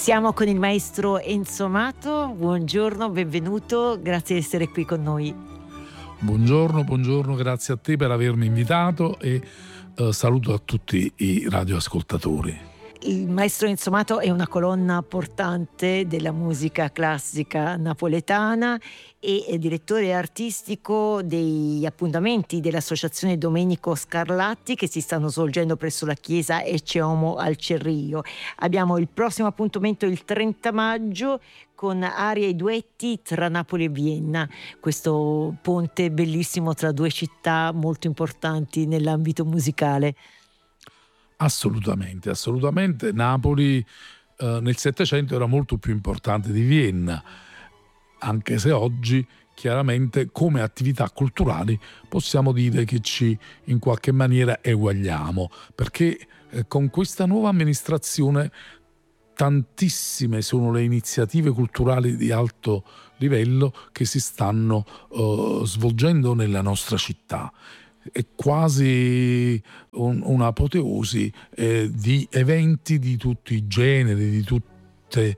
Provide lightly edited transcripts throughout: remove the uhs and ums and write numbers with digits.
Siamo con il maestro Enzo Amato, buongiorno, benvenuto, grazie di essere qui con noi. Buongiorno, grazie a te per avermi invitato e saluto a tutti i radioascoltatori. Il maestro Enzo Amato è una colonna portante della musica classica napoletana e è direttore artistico degli appuntamenti dell'Associazione Domenico Scarlatti che si stanno svolgendo presso la chiesa Ecce Homo al Cerrillo. Abbiamo il prossimo appuntamento il 30 maggio con arie e duetti tra Napoli e Vienna, questo ponte bellissimo tra due città molto importanti nell'ambito musicale. Assolutamente. Napoli nel Settecento era molto più importante di Vienna, anche se oggi chiaramente come attività culturali possiamo dire che ci in qualche maniera eguagliamo, perché con questa nuova amministrazione tantissime sono le iniziative culturali di alto livello che si stanno svolgendo nella nostra città. È quasi un'apoteosi di eventi di tutti i generi, di tutte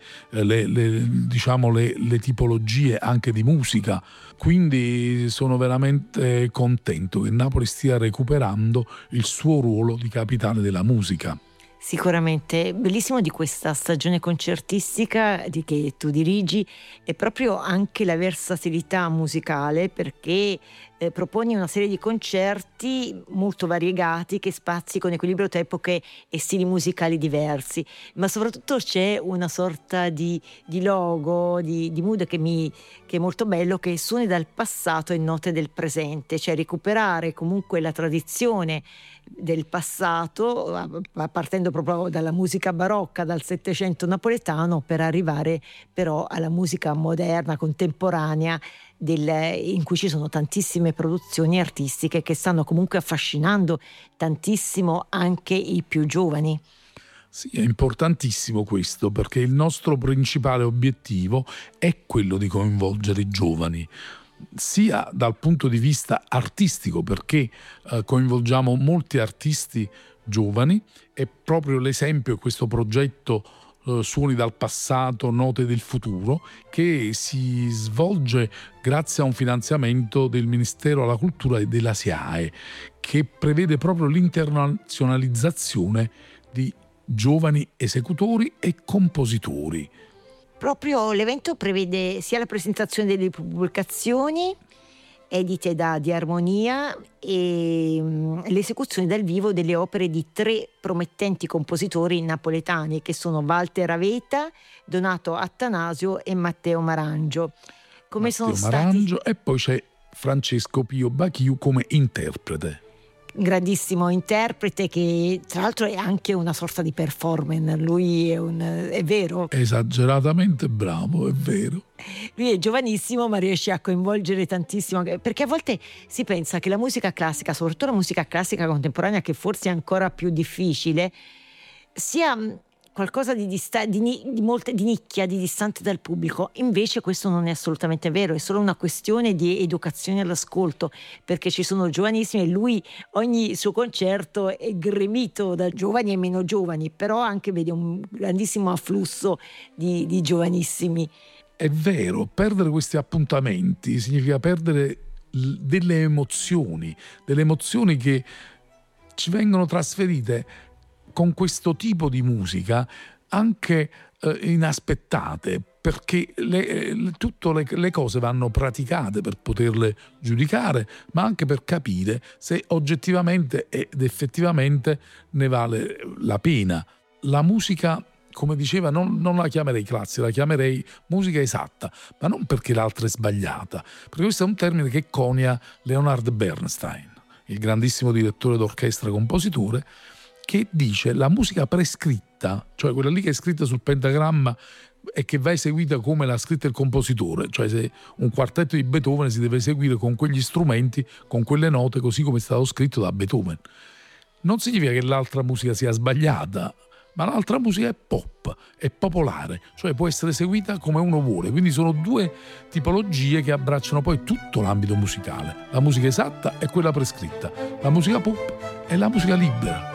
le tipologie anche di musica. Quindi sono veramente contento che Napoli stia recuperando il suo ruolo di capitale della musica. Sicuramente, bellissimo di questa stagione concertistica che tu dirigi è proprio anche la versatilità musicale, perché proponi una serie di concerti molto variegati che spazi con equilibrio tra epoche e stili musicali diversi, ma soprattutto c'è una sorta di logo, di mood che è molto bello, che suoni dal passato e note del presente, cioè recuperare comunque la tradizione del passato, partendo proprio dalla musica barocca, dal Settecento napoletano, per arrivare però alla musica moderna, contemporanea, in cui ci sono tantissime produzioni artistiche che stanno comunque affascinando tantissimo anche i più giovani. Sì, è importantissimo questo, perché il nostro principale obiettivo è quello di coinvolgere i giovani, sia dal punto di vista artistico, perché coinvolgiamo molti artisti giovani. È proprio l'esempio questo progetto Suoni dal passato, note del futuro, che si svolge grazie a un finanziamento del Ministero alla Cultura e della SIAE, che prevede proprio l'internazionalizzazione di giovani esecutori e compositori. Proprio l'evento prevede sia la presentazione delle pubblicazioni edite da Di Armonia e l'esecuzione dal vivo delle opere di 3 promettenti compositori napoletani, che sono Walter Aveta, Donato Attanasio e Matteo Marangio. Marangio, e poi c'è Francesco Pio Bachiu come interprete. Grandissimo interprete, che tra l'altro è anche una sorta di performance. Lui è vero, esageratamente bravo, è vero. Lui è giovanissimo ma riesce a coinvolgere tantissimo, perché a volte si pensa che la musica classica, soprattutto la musica classica contemporanea, che forse è ancora più difficile, sia qualcosa di nicchia, di distante dal pubblico. Invece questo non è assolutamente vero, è solo una questione di educazione all'ascolto, perché ci sono giovanissimi e lui ogni suo concerto è gremito da giovani e meno giovani, però anche vede un grandissimo afflusso di giovanissimi. È vero, perdere questi appuntamenti significa perdere delle emozioni che ci vengono trasferite con questo tipo di musica, anche inaspettate, perché tutte le cose vanno praticate per poterle giudicare, ma anche per capire se oggettivamente ed effettivamente ne vale la pena. La musica, come diceva, non la chiamerei classica, la chiamerei musica esatta, ma non perché l'altra è sbagliata, perché questo è un termine che conia Leonard Bernstein, il grandissimo direttore d'orchestra compositore, che dice la musica prescritta, cioè quella lì che è scritta sul pentagramma e che va eseguita come l'ha scritta il compositore, cioè se un quartetto di Beethoven si deve eseguire con quegli strumenti, con quelle note, così come è stato scritto da Beethoven. Non significa che l'altra musica sia sbagliata, ma l'altra musica è pop, è popolare, cioè può essere eseguita come uno vuole. Quindi sono 2 tipologie che abbracciano poi tutto l'ambito musicale. La musica esatta è quella prescritta, la musica pop è la musica libera.